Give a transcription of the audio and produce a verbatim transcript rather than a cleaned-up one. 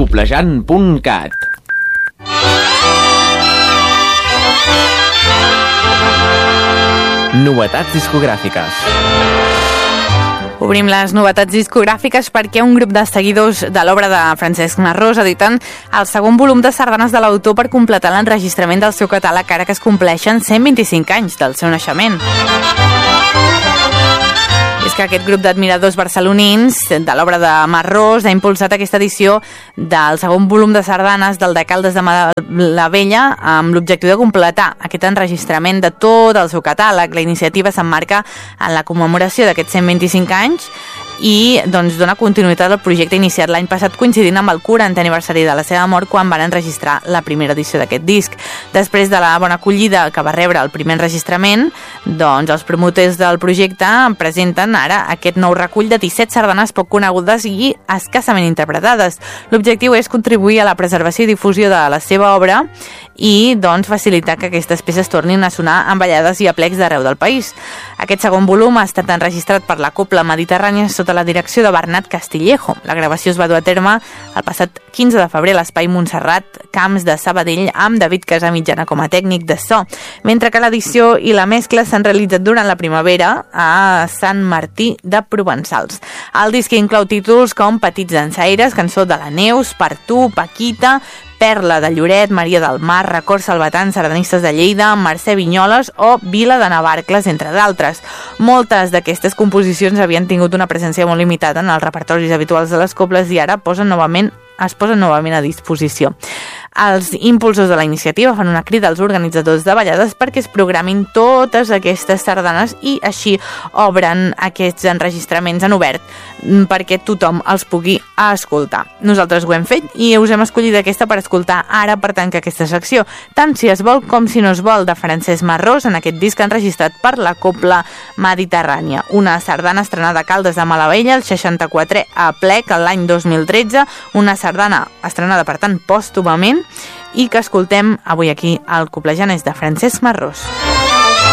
coplejant punt cat. Novetats discogràfiques. Obrim les novetats discogràfiques perquè un grup de seguidors de l'obra de Francesc Marrós editen el segon volum de sardanes de l'autor per completar l'enregistrament del seu catàleg ara que es compleixen cent vint-i-cinc anys del seu naixement. És que aquest grup d'admiradors barcelonins de l'obra de Marrós ha impulsat aquesta edició del segon volum de sardanes del Decaldes de la Vella amb l'objectiu de completar aquest enregistrament de tot el seu catàleg. La iniciativa s'emmarca en la commemoració d'aquests cent vint-i-cinc anys i doncs, dona continuïtat al projecte iniciat l'any passat coincidint amb el quarantè aniversari de la seva mort quan van enregistrar la primera edició d'aquest disc. Després de la bona acollida que va rebre el primer enregistrament, doncs els promotors del projecte presenten ara aquest nou recull de disset sardanes poc conegudes i escassament interpretades. L'objectiu és contribuir a la preservació i difusió de la seva obra i doncs, facilitar que aquestes peces tornin a sonar en ballades i aplecs d'arreu del país. Aquest segon volum ha estat enregistrat per la Cobla Mediterrània sota la direcció de Bernat Castillejo. La gravació es va dur a terme el passat quinze de febrer a l'Espai Montserrat, Camps de Sabadell, amb David Casamitjana com a tècnic de so, mentre que l'edició i la mescla s'han realitzat durant la primavera a Sant Martí de Provençals. El disc inclou títols com Petits dansaires, Cançó de la Neus, Per tu, Paquita, Perla de Lloret, Maria del Mar, Records Salvatans, Sardanistes de Lleida, Mercè Vinyoles o Vila de Navarcles, entre d'altres. Moltes d'aquestes composicions havien tingut una presència molt limitada en els repertoris habituals de les cobles i ara posen novament, es posen novament a disposició. Els impulsors de la iniciativa fan una crida als organitzadors de ballades perquè es programin totes aquestes sardanes i així obren aquests enregistraments en obert perquè tothom els pugui escoltar. Nosaltres ho hem fet i us hem escollit aquesta per escoltar ara per tancar aquesta secció, tant si es vol com si no es vol, de Francesc Marrós en aquest disc enregistrat per la Cobla Mediterrània. Una sardana estrenada a Caldes de Malavella el seixanta-quatre a plec l'any dos mil tretze, una sardana estrenada per tant pòstumament i que escoltem avui aquí al Coplejant és de Francesc Marrós.